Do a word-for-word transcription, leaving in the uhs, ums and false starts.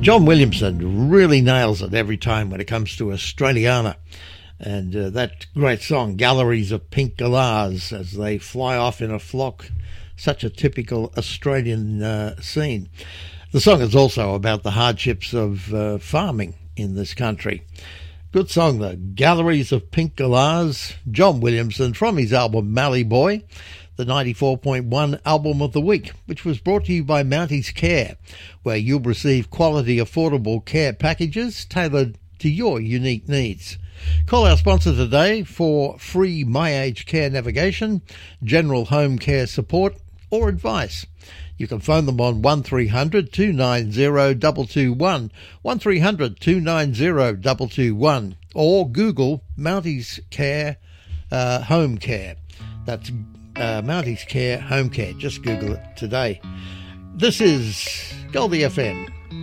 John Williamson really nails it every time when it comes to Australiana. And uh, that great song, Galleries of Pink Galahs, as they fly off in a flock, such a typical Australian uh, scene. The song is also about the hardships of uh, farming in this country. Good song, though. Galleries of Pink Galahs, John Williamson, from his album Mallee Boy, the ninety-four point one Album of the Week, which was brought to you by Mounties Care, where you'll receive quality, affordable care packages tailored to your unique needs. Call our sponsor today for free My Aged Care navigation, general home care support or advice. You can phone them on one three hundred two nine zero two two one, one three hundred two nine zero two two one, or Google Mounties Care uh, Home Care. That's uh, Mounties Care Home Care. Just Google it today. This is Goldie F M.